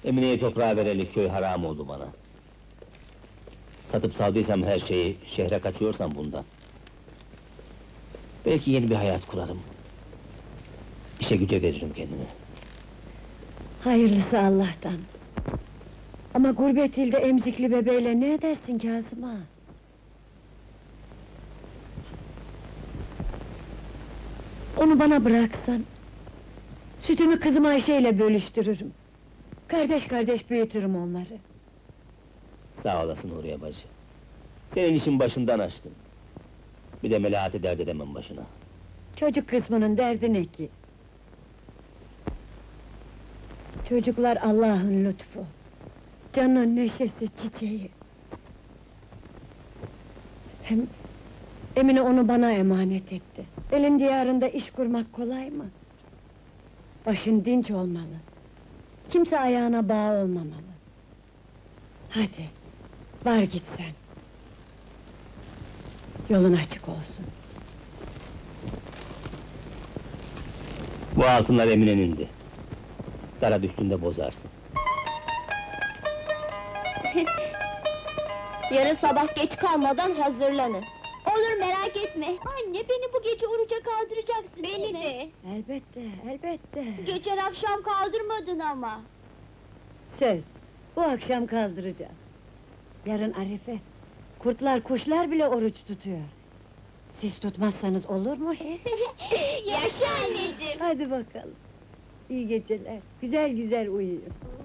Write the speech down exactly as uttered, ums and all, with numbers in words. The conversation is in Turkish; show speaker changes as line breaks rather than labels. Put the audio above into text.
Emine'yi toprağa vereli köy haram oldu bana. Satıp saldıysam her şeyi, şehre kaçıyorsam bundan. Belki yeni bir hayat kurarım. İşe güce veririm kendimi.
Hayırlısı Allah'tan. Ama gurbet ilde emzikli bebeğle ne edersin Kazım ağa? Onu bana bıraksan... Sütümü kızım Ayşe ile bölüştürürüm. Kardeş kardeş büyütürüm onları.
Sağ olasın Huriye bacı. Senin işin başından aşkın. Bir de Melahat'i dert edemem başına.
Çocuk kısmının derdi ne ki? Çocuklar Allah'ın lütfu. Canın neşesi, çiçeği. Hem... Emine onu bana emanet etti. Elin diyarında iş kurmak kolay mı? Başın dinç olmalı. Kimse ayağına bağ olmamalı. Hadi, var git sen. Yolun açık olsun.
Bu altınlar Emine'nindi. Dara düştüğünde bozarsın.
Yarın sabah geç kalmadan hazırlanın. Olur, merak etme. Anne, beni bu gece oruca kaldıracaksın. Beni de.
Elbette, elbette.
Geçen akşam kaldırmadın ama.
Söz, bu akşam kaldıracağım. Yarın Arife. Kurtlar, kuşlar bile oruç tutuyor. Siz tutmazsanız olur mu hiç?
Yaşa anneciğim.
Hadi bakalım. İyi geceler, güzel güzel uyuyun.